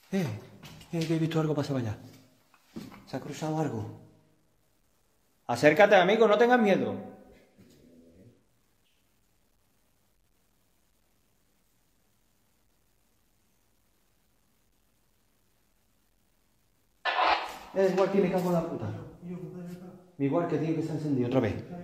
Eh, que he visto algo pasar allá. ¿Se ha cruzado algo? Acércate, amigo, no tengas miedo. Es igual que me cago en la puta. Igual que tiene que estar encendido otra vez.